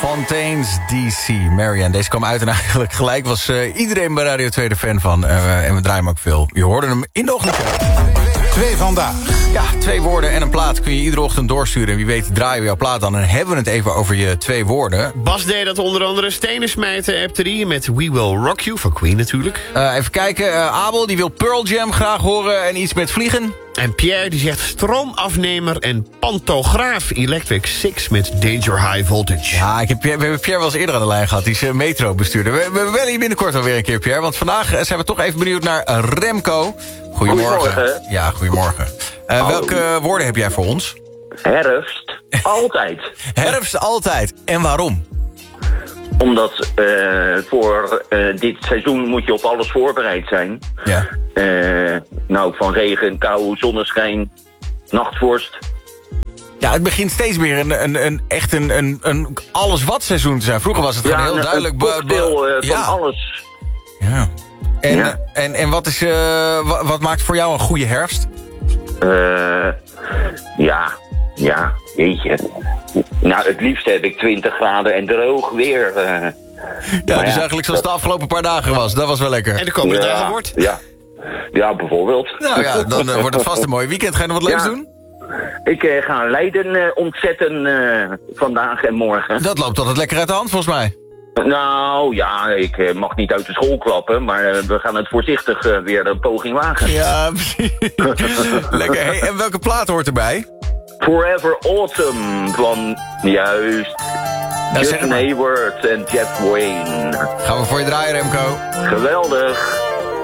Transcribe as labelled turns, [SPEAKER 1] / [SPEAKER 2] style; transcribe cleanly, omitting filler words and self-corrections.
[SPEAKER 1] Fontaines DC, Marianne. Deze kwam uit en eigenlijk gelijk was iedereen bij Radio 2 er fan van. En we draaien hem ook veel. Je hoorde hem in de ochtend.
[SPEAKER 2] 2 vandaag.
[SPEAKER 1] Ja, 2 woorden en een plaat kun je iedere ochtend doorsturen. En wie weet draaien we jouw plaat dan en hebben we het even over je 2 woorden.
[SPEAKER 3] Bas deed dat onder andere. Stenen smijten, app 3 met We Will Rock You, van Queen natuurlijk.
[SPEAKER 1] Even kijken, Abel die wil Pearl Jam graag horen en iets met vliegen.
[SPEAKER 3] En Pierre die zegt stroomafnemer en pantograaf Electric 6 met Danger High Voltage.
[SPEAKER 1] Ja, we hebben Pierre wel eens eerder aan de lijn gehad. Die is metrobestuurder. We bellen je binnenkort alweer een keer, Pierre. Want vandaag zijn we toch even benieuwd naar Remco. Goedemorgen. Ja, goedemorgen. Welke woorden heb jij voor ons?
[SPEAKER 4] Herfst, altijd.
[SPEAKER 1] Herfst, altijd. En waarom?
[SPEAKER 4] Omdat voor dit seizoen moet je op alles voorbereid zijn.
[SPEAKER 1] Ja.
[SPEAKER 4] Nou, van regen, kou, zonneschijn, nachtvorst.
[SPEAKER 1] Ja, het begint steeds meer een alles-wat seizoen te zijn. Vroeger was het gewoon heel duidelijk.
[SPEAKER 4] Een cocktail van alles.
[SPEAKER 1] Ja. En wat maakt voor jou een goede herfst?
[SPEAKER 4] Ja, jeetje. Nou, het liefst heb ik 20 graden en droog weer.
[SPEAKER 1] Dus eigenlijk zoals het de afgelopen paar dagen was. Dat was wel lekker.
[SPEAKER 3] En de komende dagen wordt.
[SPEAKER 4] Ja, bijvoorbeeld.
[SPEAKER 1] Nou ja, dan wordt het vast een mooi weekend. Ga je nog wat leuks doen?
[SPEAKER 4] Ik ga Leiden ontzetten vandaag en morgen.
[SPEAKER 1] Dat loopt altijd lekker uit de hand, volgens mij.
[SPEAKER 4] Nou ja, ik mag niet uit de school klappen, maar we gaan het voorzichtig weer een poging wagen.
[SPEAKER 1] Ja, precies. Lekker. Hey, en welke plaat hoort erbij?
[SPEAKER 4] Forever Autumn van, juist, Justin Hayward en Jeff Wayne.
[SPEAKER 1] Gaan we voor je draaien, Remco.
[SPEAKER 4] Geweldig.